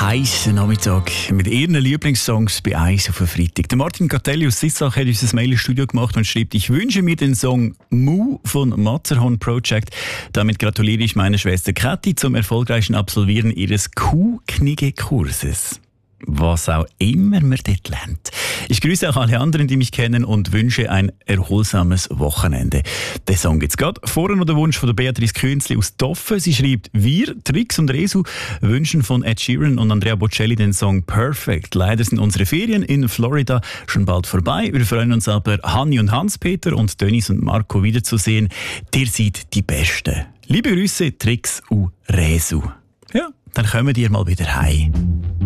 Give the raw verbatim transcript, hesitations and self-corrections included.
heißen Nachmittag mit ihren Lieblingssongs bei eins auf den Freitag. Der Martin Catelli aus Sissach hat uns ein Mail ins Studio gemacht und schreibt: Ich wünsche mir den Song «Mu» von Matterhorn Project. Damit gratuliere ich meiner Schwester Kathi zum erfolgreichen Absolvieren ihres Kuh-Knigge-Kurses. Was auch immer man dort lernt. Ich grüße auch alle anderen, die mich kennen, und wünsche ein erholsames Wochenende. Den Song gibt's gerade. Vorher noch der Wunsch von der Beatrice Künzli aus Toffe. Sie schreibt: Wir, Trix und Resu, wünschen von Ed Sheeran und Andrea Bocelli den Song «Perfect». Leider sind unsere Ferien in Florida schon bald vorbei. Wir freuen uns aber, Hanni und Hans-Peter und Dennis und Marco wiederzusehen. Ihr seid die Besten. Liebe Grüße, Trix und Resu. Ja, dann kommen wir mal wieder heim.